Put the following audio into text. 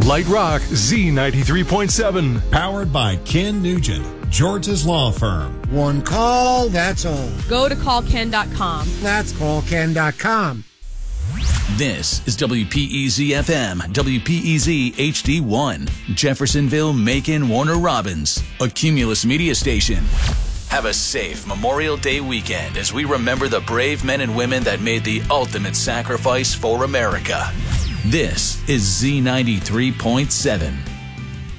Light Rock Z93.7. Powered by Ken Nugent, George's Law Firm. One call, that's all. Go to callken.com. That's callken.com. This is WPEZ FM, WPEZ HD1, Jeffersonville, Macon, Warner Robins, a Cumulus media station. Have a safe Memorial Day weekend as we remember the brave men and women that made the ultimate sacrifice for America. This is Z93.7.